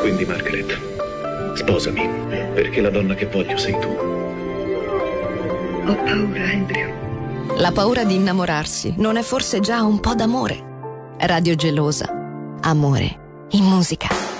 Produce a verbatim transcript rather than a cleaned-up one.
Quindi, Margaret, sposami, perché la donna che voglio sei tu. Ho paura, Andrew. La paura di innamorarsi non è forse già un po' d'amore? Radio Gelosa. Amore in musica.